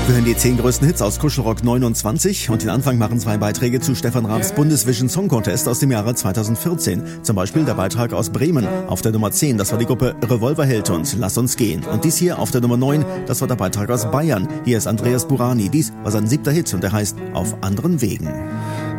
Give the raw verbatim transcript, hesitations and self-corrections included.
gehören die zehn größten Hits aus Kuschelrock neunundzwanzig und den Anfang machen zwei Beiträge zu Stefan Raabs Bundesvision Song Contest aus dem Jahre zweitausendvierzehn. Zum Beispiel der Beitrag aus Bremen auf der Nummer zehn, das war die Gruppe Revolverheld und Lass uns gehen. Und dies hier auf der Nummer neun, das war der Beitrag aus Bayern. Hier ist Andreas Burani, dies war sein siebter Hit und er heißt Auf anderen Wegen.